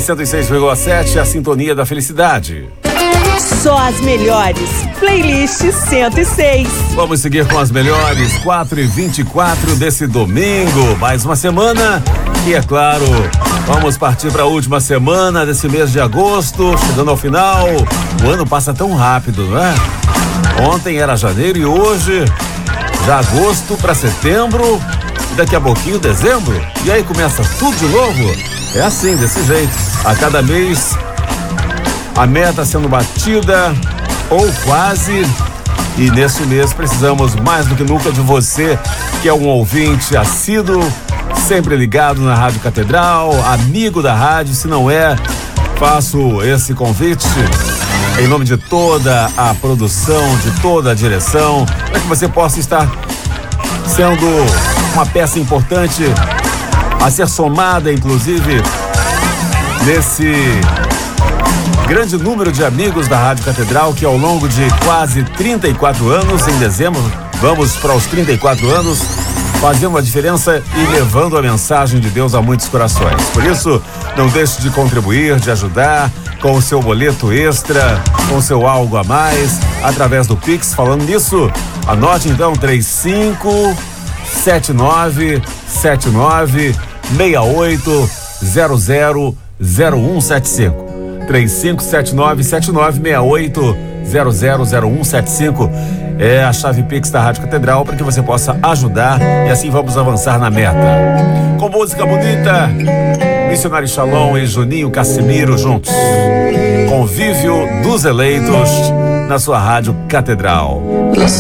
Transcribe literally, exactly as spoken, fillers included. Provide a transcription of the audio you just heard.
cento e seis vírgula sete, a sintonia da felicidade. Só as melhores. Playlist cento e seis. Vamos seguir com as melhores. quatro e vinte e quatro desse domingo. Mais uma semana. E é claro, vamos partir para a última semana desse mês de agosto. Chegando ao final. O ano passa tão rápido, não é? Ontem era janeiro e hoje já agosto para setembro. E daqui a pouquinho dezembro. E aí começa tudo de novo. É assim, desse jeito. A cada mês a meta sendo batida, ou quase, e nesse mês precisamos mais do que nunca de você, que é um ouvinte assíduo, sempre ligado na Rádio Catedral, amigo da rádio. Se não é, faço esse convite em nome de toda a produção, de toda a direção, para que você possa estar sendo uma peça importante a ser somada, inclusive, nesse grande número de amigos da Rádio Catedral, que ao longo de quase trinta e quatro anos, em dezembro, vamos para os trinta e quatro anos, fazendo a diferença e levando a mensagem de Deus a muitos corações. Por isso, não deixe de contribuir, de ajudar com o seu boleto extra, com o seu algo a mais, através do Pix. Falando nisso, anote então três cinco sete nove sete nove seis oito zero zero zero um sete cinco. três cinco sete nove sete nove seis oito zero zero zero um sete cinco é a chave Pix da Rádio Catedral para que você possa ajudar e assim vamos avançar na meta. Com música bonita, Missionário Shalom e Juninho Cassimiro juntos. Convívio dos eleitos na sua Rádio Catedral.